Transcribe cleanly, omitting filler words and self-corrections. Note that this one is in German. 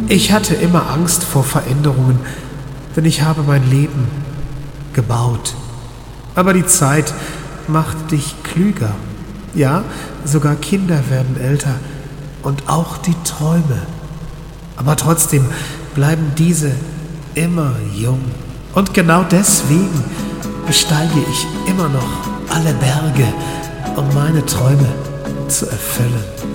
Ich hatte immer Angst vor Veränderungen, denn ich habe mein Leben gebaut. Aber die Zeit macht dich klüger. Ja, sogar Kinder werden älter und auch die Träume. Aber trotzdem bleiben diese immer jung. Und genau deswegen besteige ich immer noch alle Berge, um meine Träume zu erfüllen.